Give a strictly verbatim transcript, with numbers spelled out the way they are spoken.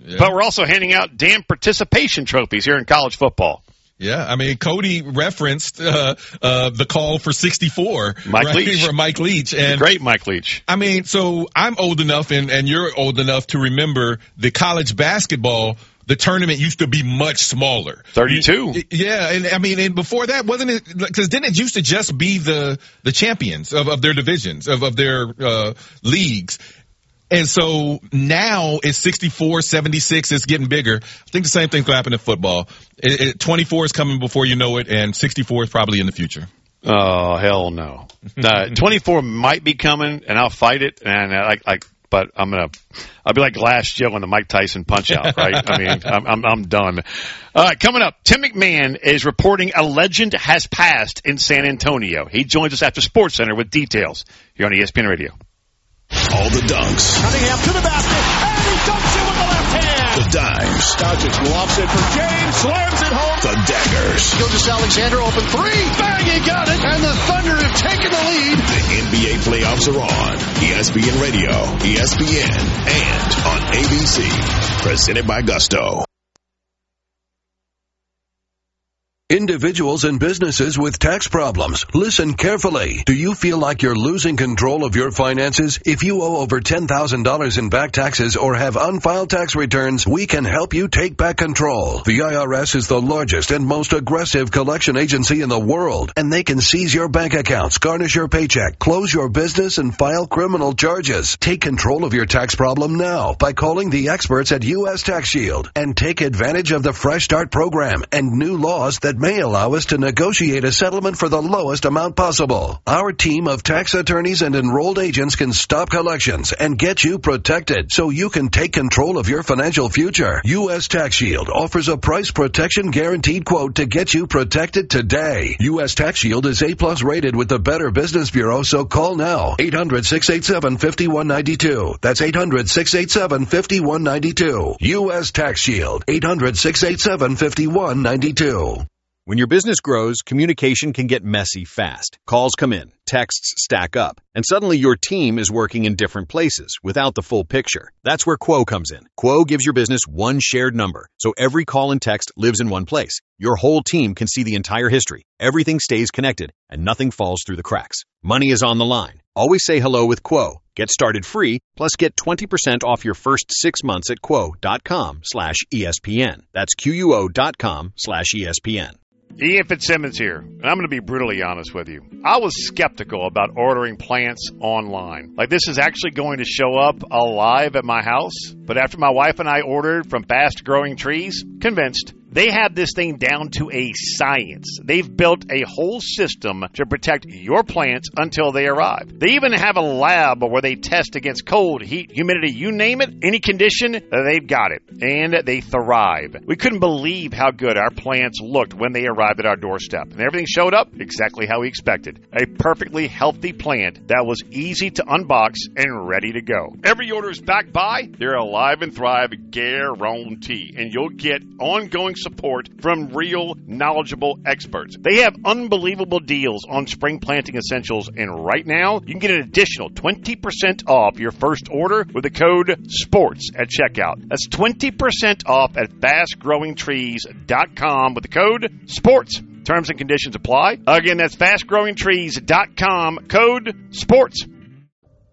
Yeah. But we're also handing out damn participation trophies here in college football. Yeah, I mean, Cody referenced uh, uh, the call for sixty-four. Mike right, Leach. For Mike Leach. And Great Mike Leach. I mean, so I'm old enough and, and you're old enough to remember the college basketball, the tournament used to be much smaller. thirty-two. Yeah, and I mean, and before that, wasn't it, because then it used to just be the, the champions of, of their divisions, of, of their uh, leagues. And so now it's sixty-four, seventy-six, it's getting bigger. I think the same thing's going to happen in football. It, it, twenty-four is coming before you know it, and sixty-four is probably in the future. Oh, hell no. Uh, twenty-four might be coming, and I'll fight it, and I, like, like, but I'm going to, I'll be like Glass Joe in the Mike Tyson Punch-Out, right? I mean, I'm, I'm, I'm done. All right, coming up, Tim McMahon is reporting a legend has passed in San Antonio. He joins us after SportsCenter with details here on E S P N Radio. All the dunks. Cunningham to the basket, and he dunks it with the left hand. The dimes. Doncic lofts it for James, slams it home. The daggers. Gilgeous-Alexander open three, bang, he got it, and the Thunder have taken the lead. The N B A playoffs are on. E S P N Radio, E S P N, and on A B C. Presented by Gusto. Individuals and businesses with tax problems, listen carefully. Do you feel like you're losing control of your finances? If you owe over ten thousand dollars in back taxes or have unfiled tax returns, we can help you take back control. The I R S is the largest and most aggressive collection agency in the world, and they can seize your bank accounts, garnish your paycheck, close your business, and file criminal charges. Take control of your tax problem now by calling the experts at U S Tax Shield and take advantage of the Fresh Start program and new laws that may allow us to negotiate a settlement for the lowest amount possible. Our team of tax attorneys and enrolled agents can stop collections and get you protected so you can take control of your financial future. U S Tax Shield offers a price protection guaranteed quote to get you protected today. U S Tax Shield is A-plus rated with the Better Business Bureau, so call now. eight hundred, six eight seven, five one nine two. That's eight hundred, six eight seven, five one nine two. U S Tax Shield. eight hundred, six eight seven, five one nine two. When your business grows, communication can get messy fast. Calls come in, texts stack up, and suddenly your team is working in different places without the full picture. That's where Quo comes in. Quo gives your business one shared number, so every call and text lives in one place. Your whole team can see the entire history. Everything stays connected, and nothing falls through the cracks. Money is on the line. Always say hello with Quo. Get started free, plus get twenty percent off your first six months at quo.com slash ESPN. That's Q-U-O dot com slash ESPN. Ian Fitzsimmons here, and I'm going to be brutally honest with you. I was skeptical about ordering plants online. Like, this is actually going to show up alive at my house. But after my wife and I ordered from Fast Growing Trees, convinced. They have this thing down to a science. They've built a whole system to protect your plants until they arrive. They even have a lab where they test against cold, heat, humidity, you name it, any condition, they've got it. And they thrive. We couldn't believe how good our plants looked when they arrived at our doorstep. And everything showed up exactly how we expected. A perfectly healthy plant that was easy to unbox and ready to go. Every order is backed by their Alive and Thrive guarantee. And you'll get ongoing support from real, knowledgeable experts. They have unbelievable deals on spring planting essentials, and right now, you can get an additional twenty percent off your first order with the code SPORTS at checkout. That's twenty percent off at fast growing trees dot com with the code SPORTS. Terms and conditions apply. Again, that's fast growing trees dot com, code SPORTS.